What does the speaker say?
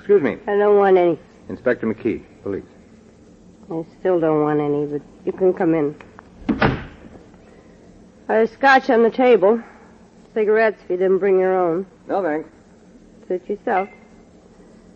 Excuse me. I don't want any. Inspector McKee, police. I still don't want any, but you can come in. There's scotch on the table. Cigarettes if you didn't bring your own. No, thanks. Suit yourself.